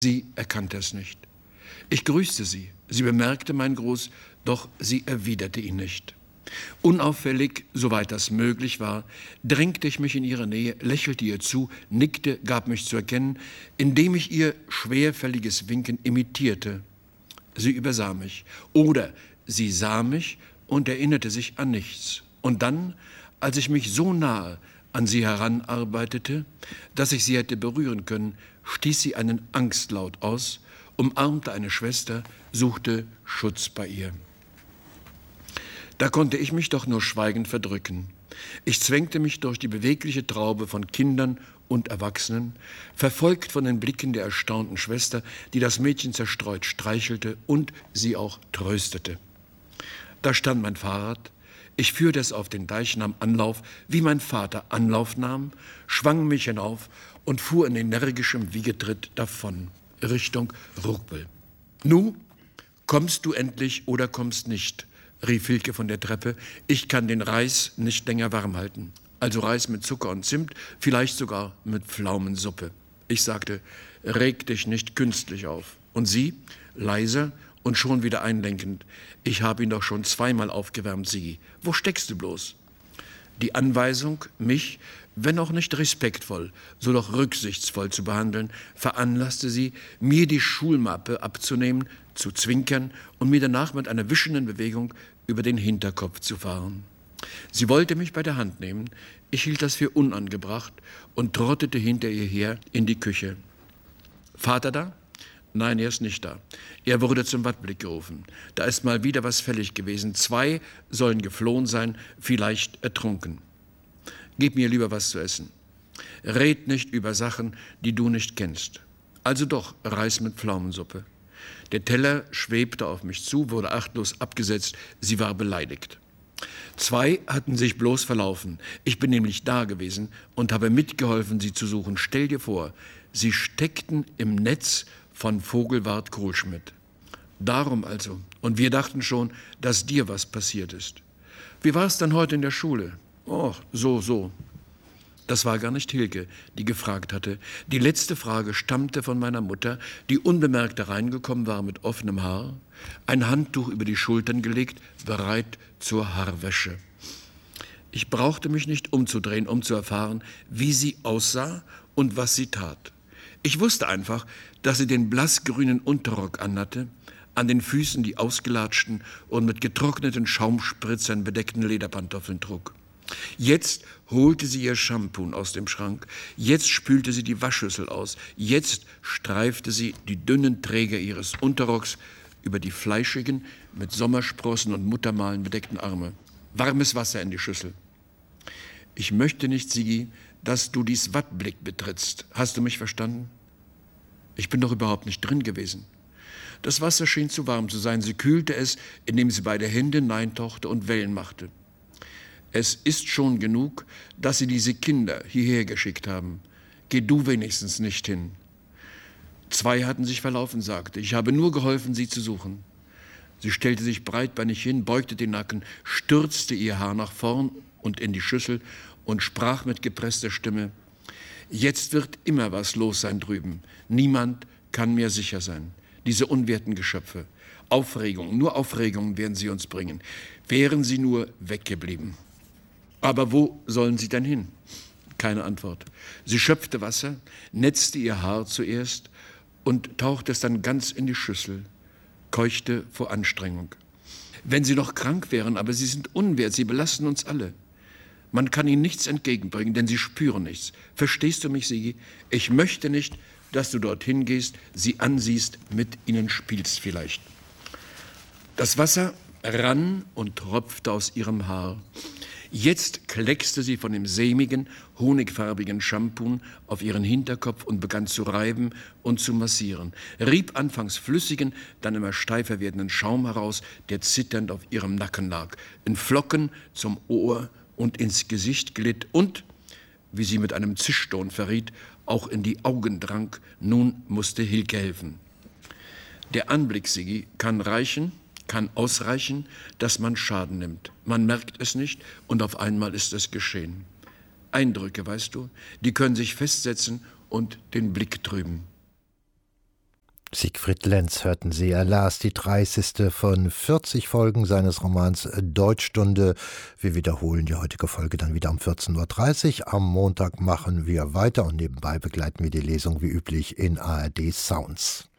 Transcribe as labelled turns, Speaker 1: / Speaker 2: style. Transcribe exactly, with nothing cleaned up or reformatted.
Speaker 1: Sie erkannte es nicht. Ich grüßte sie. Sie bemerkte meinen Gruß, doch sie erwiderte ihn nicht. Unauffällig, soweit das möglich war, drängte ich mich in ihre Nähe, lächelte ihr zu, nickte, gab mich zu erkennen, indem ich ihr schwerfälliges Winken imitierte. Sie übersah mich. Oder sie sah mich und erinnerte sich an nichts. Und dann, als ich mich so nahe an sie heranarbeitete, dass ich sie hätte berühren können, stieß sie einen Angstlaut aus, umarmte eine Schwester, suchte Schutz bei ihr. Da konnte ich mich doch nur schweigend verdrücken. Ich zwängte mich durch die bewegliche Traube von Kindern und Erwachsenen, verfolgt von den Blicken der erstaunten Schwester, die das Mädchen zerstreut streichelte und sie auch tröstete. Da stand mein Fahrrad. Ich führte es auf den Deich, nahm Anlauf, wie mein Vater Anlauf nahm, schwang mich hinauf und fuhr in energischem Wiegetritt davon, Richtung Ruckbel. »Nu, kommst du endlich oder kommst nicht?« rief Hilke von der Treppe. »Ich kann den Reis nicht länger warm halten. Also Reis mit Zucker und Zimt, vielleicht sogar mit Pflaumensuppe.« Ich sagte, »Reg dich nicht künstlich auf.« Und sie, leiser und schon wieder einlenkend, »Ich habe ihn doch schon zweimal aufgewärmt, Sigi. Wo steckst du bloß?« Die Anweisung, mich, wenn auch nicht respektvoll, so doch rücksichtsvoll zu behandeln, veranlasste sie, mir die Schulmappe abzunehmen, zu zwinkern und mir danach mit einer wischenden Bewegung über den Hinterkopf zu fahren. Sie wollte mich bei der Hand nehmen, ich hielt das für unangebracht und trottete hinter ihr her in die Küche. »Vater da?« »Nein, er ist nicht da. Er wurde zum Wattblick gerufen. Da ist mal wieder was fällig gewesen. Zwei sollen geflohen sein, vielleicht ertrunken. Gib mir lieber was zu essen. Red nicht über Sachen, die du nicht kennst. Also doch Reis mit Pflaumensuppe.« Der Teller schwebte auf mich zu, wurde achtlos abgesetzt. Sie war beleidigt. Zwei hatten sich bloß verlaufen. Ich bin nämlich da gewesen und habe mitgeholfen, sie zu suchen. Stell dir vor, sie steckten im Netz von Vogelwart Kohlschmidt. Darum also. Und wir dachten schon, dass dir was passiert ist. Wie war es dann heute in der Schule? Oh, so, so. Das war gar nicht Hilke, die gefragt hatte. Die letzte Frage stammte von meiner Mutter, die unbemerkt hereingekommen war mit offenem Haar, ein Handtuch über die Schultern gelegt, bereit zur Haarwäsche. Ich brauchte mich nicht umzudrehen, um zu erfahren, wie sie aussah und was sie tat. Ich wusste einfach, dass sie den blassgrünen Unterrock anhatte, an den Füßen die ausgelatschten und mit getrockneten Schaumspritzern bedeckten Lederpantoffeln trug. Jetzt holte sie ihr Shampoo aus dem Schrank, jetzt spülte sie die Waschschüssel aus, jetzt streifte sie die dünnen Träger ihres Unterrocks über die fleischigen, mit Sommersprossen und Muttermalen bedeckten Arme. Warmes Wasser in die Schüssel. »Ich möchte nicht, Sigi, dass du dies Wattblick betrittst. Hast du mich verstanden?« Ich bin doch überhaupt nicht drin gewesen. Das Wasser schien zu warm zu sein. Sie kühlte es, indem sie beide Hände hineintauchte und Wellen machte. »Es ist schon genug, dass sie diese Kinder hierher geschickt haben. Geh du wenigstens nicht hin.« Zwei hatten sich verlaufen, sagte. Ich habe nur geholfen, sie zu suchen. Sie stellte sich breitbeinig hin, beugte den Nacken, stürzte ihr Haar nach vorn und in die Schüssel und sprach mit gepresster Stimme, »Jetzt wird immer was los sein drüben. Niemand kann mir sicher sein. Diese unwerten Geschöpfe. Aufregung, nur Aufregung werden sie uns bringen. Wären sie nur weggeblieben.« »Aber wo sollen sie denn hin?« Keine Antwort. Sie schöpfte Wasser, netzte ihr Haar zuerst und tauchte es dann ganz in die Schüssel, keuchte vor Anstrengung. »Wenn sie noch krank wären, aber sie sind unwert, sie belasten uns alle. Man kann ihnen nichts entgegenbringen, denn sie spüren nichts. Verstehst du mich, Sigi? Ich möchte nicht, dass du dorthin gehst, sie ansiehst, mit ihnen spielst vielleicht.« Das Wasser rann und tropfte aus ihrem Haar. Jetzt kleckste sie von dem sämigen, honigfarbigen Shampoo auf ihren Hinterkopf und begann zu reiben und zu massieren. Rieb anfangs flüssigen, dann immer steifer werdenden Schaum heraus, der zitternd auf ihrem Nacken lag, in Flocken zum Ohr und ins Gesicht glitt und, wie sie mit einem Zischton verriet, auch in die Augen drang. Nun musste Hilke helfen. Der Anblick, Sigi, kann reichen, kann ausreichen, dass man Schaden nimmt. Man merkt es nicht und auf einmal ist es geschehen. Eindrücke, weißt du, die können sich festsetzen und den Blick trüben.
Speaker 2: Siegfried Lenz hörten Sie. Er las die dreißigste von vierzig Folgen seines Romans Deutschstunde. Wir wiederholen die heutige Folge dann wieder um vierzehn Uhr dreißig. Am Montag machen wir weiter und nebenbei begleiten wir die Lesung wie üblich in A R D Sounds.